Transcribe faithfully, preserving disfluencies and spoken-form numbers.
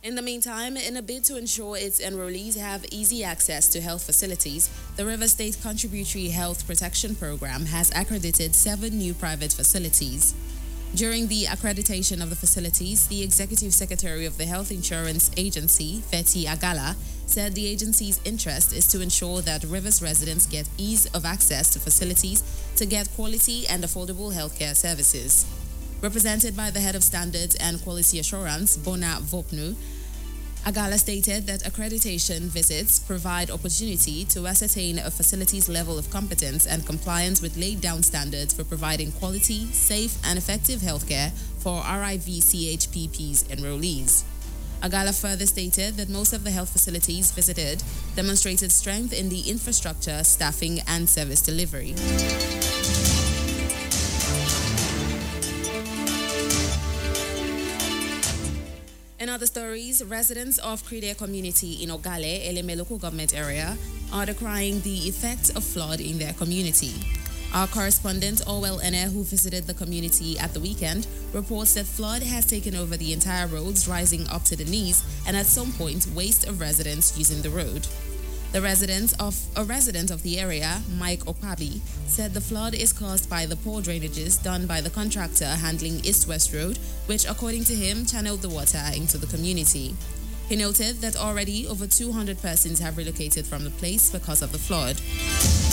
In the meantime, in a bid to ensure its enrollees have easy access to health facilities, the River State Contributory Health Protection Program has accredited seven new private facilities. During the accreditation of the facilities, the Executive Secretary of the Health Insurance Agency, Feti Agala, said the agency's interest is to ensure that Rivers residents get ease of access to facilities to get quality and affordable healthcare services. Represented by the Head of Standards and Quality Assurance, Bona Vopnu, Agala stated that accreditation visits provide opportunity to ascertain a facility's level of competence and compliance with laid down standards for providing quality, safe, and effective healthcare for R I V C H P P's enrollees. Agala further stated that most of the health facilities visited demonstrated strength in the infrastructure, staffing, and service delivery. In other stories, residents of Kride community in Ogale, Eleme local government area, are decrying the effects of flood in their community. Our correspondent, Orwell Ene, who visited the community at the weekend, reports that flood has taken over the entire roads, rising up to the knees, and at some point, waste of residents using the road. The resident of a resident of the area, Mike Okabi, said the flood is caused by the poor drainages done by the contractor handling East-West Road, which, according to him, channeled the water into the community. He noted that already over two hundred persons have relocated from the place because of the flood.